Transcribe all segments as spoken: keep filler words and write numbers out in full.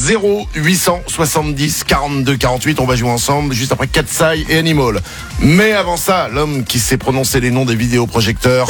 zéro huit cent soixante-dix quarante-deux quarante-huit. On va jouer ensemble juste après Cat's Eye et Animal. Mais avant ça, l'homme qui sait prononcer les noms des vidéoprojecteurs.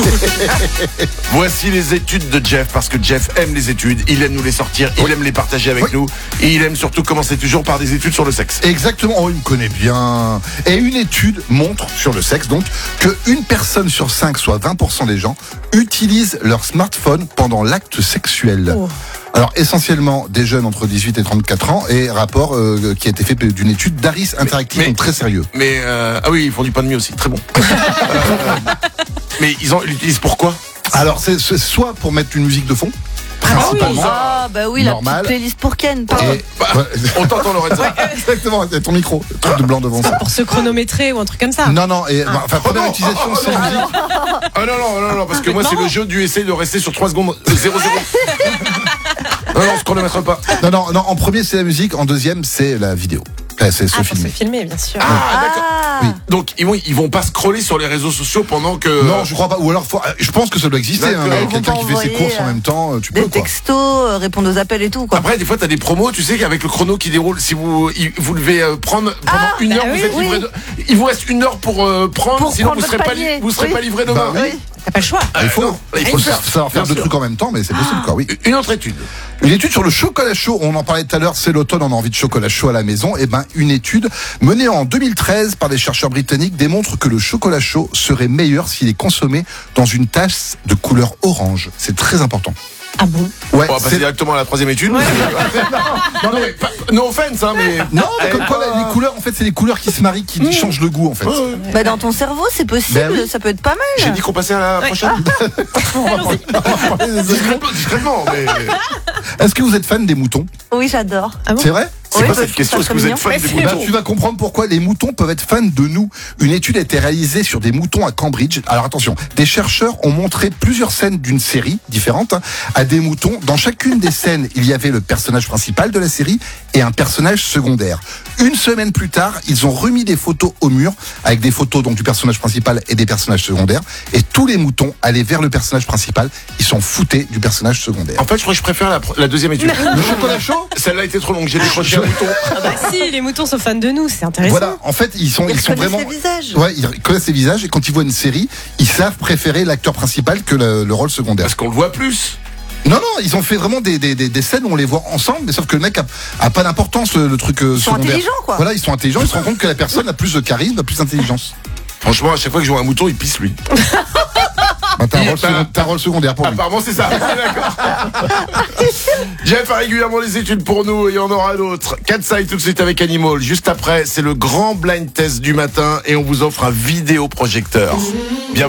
Voici les études de Jeff, parce que Jeff aime les études, il aime nous les sortir, il oui. aime les partager avec oui. nous, et il aime surtout commencer toujours par des études sur le sexe. Exactement, oh, il me connaît bien. Et une étude montre sur le sexe donc que une personne sur cinq, soit vingt pour cent des gens, utilisent leur smartphone pendant l'acte sexuel. Oh. Alors essentiellement des jeunes entre dix-huit et trente-quatre ans, et rapport euh, qui a été fait d'une étude d'Harris Interactive, mais, donc très sérieux. Mais euh, ah oui, ils font du pain de mie aussi, très bon. euh, mais ils en ils l'utilisent pourquoi? Alors c'est, c'est soit pour mettre une musique de fond. Principalement. Ah bah oui, la petite playlist pour Ken. Et, bah, ouais. On t'entend, Lorenzo. Exactement, c'est ton micro, le truc de blanc devant ça. Pour se chronométrer ou un truc comme ça. Non, non, et, ah. bah, enfin, première oh utilisation, oh c'est musique. Ah non, non, non, non, parce que moi, c'est le jeu du essayer de rester sur trois secondes zéro zéro. Non, non, on se chronomètre pas. Non, non, non, en premier, c'est la musique, en deuxième, c'est la vidéo. Là, c'est se ah, filmer. se filmer, bien sûr. Ah, ah d'accord. Oui. Donc ils vont ils vont pas scroller sur les réseaux sociaux pendant que. Non, je crois pas. Ou alors, faut, je pense que ça doit exister. Hein, quelqu'un qui fait ses courses en même temps, tu peux. Des textos, euh, répondre aux appels et tout. Quoi. Après, des fois, t'as des promos, tu sais, qu'avec le chrono qui déroule, si vous vous devez euh, prendre pendant ah, une heure, bah vous oui, êtes livré. Oui. De... Il vous reste une heure pour euh, prendre, pour sinon prendre vous serez pas li... vous serez oui. pas livré demain. Bah, oui. T'as pas le choix. Ah, il faut, non, il faut le faire. Savoir faire deux trucs en même temps, mais c'est possible, ah. quoi. Oui. Une autre étude. Une étude sur le chocolat chaud. On en parlait tout à l'heure. C'est l'automne, on a envie de chocolat chaud à la maison. Et ben, une étude menée en deux mille treize par des chercheurs britanniques démontre que le chocolat chaud serait meilleur s'il est consommé dans une tasse de couleur orange. C'est très important. Ah bon? Ouais, on va passer directement à la troisième étude. Ouais. non, non, mais pas, no offense, hein, mais. Non, mais comme quoi, les couleurs, en fait, c'est les couleurs qui se marient, qui mmh. changent le goût, en fait. Ouais. Bah, dans ton cerveau, c'est possible, bah, oui. ça peut être pas mal. J'ai dit qu'on passait à la ouais. prochaine. on va parler, on va parler des discrètement, discrètement, mais. Est-ce que vous êtes fan des moutons? Oui, j'adore. Ah bon? C'est vrai? C'est oui, quoi cette question? Est-ce que vous êtes fan des moutons? Bah, tu vas comprendre pourquoi les moutons peuvent être fans de nous. Une étude a été réalisée sur des moutons à Cambridge. Alors attention, des chercheurs ont montré plusieurs scènes d'une série différente hein, à des moutons. Dans chacune des scènes, il y avait le personnage principal de la série et un personnage secondaire. Une semaine plus tard, ils ont remis des photos au mur avec des photos donc du personnage principal et des personnages secondaires. Et tous les moutons allaient vers le personnage principal. Ils s'en foutaient du personnage secondaire. En fait, je crois que je préfère la, la deuxième étude. Le chocolat chaud? Celle-là était trop longue. J'ai décroché un mouton. Ah bah si, les moutons sont fans de nous, c'est intéressant. Voilà, en fait, ils sont, ils, ils sont vraiment. Les visages. Ouais, ils connaissent les visages et quand ils voient une série, ils savent préférer l'acteur principal que le, le rôle secondaire. Parce qu'on le voit plus. Non, non, ils ont fait vraiment des, des, des, des scènes où on les voit ensemble, mais sauf que le mec a, a pas d'importance, le, le truc euh, ils secondaire. Ils sont intelligents, quoi. Voilà, ils sont intelligents, ils se rendent compte que la personne a plus de charisme, a plus d'intelligence. Franchement, à chaque fois que je vois un mouton, il pisse lui. Bah, t'as, un rôle second, t'as un rôle secondaire pour lui. Apparemment, c'est ça. D'accord. Jeff a régulièrement les études pour nous et il y en aura d'autres. Cat's Eye tout de suite avec Animal. Juste après, c'est le grand blind test du matin et on vous offre un vidéoprojecteur. Bienvenue.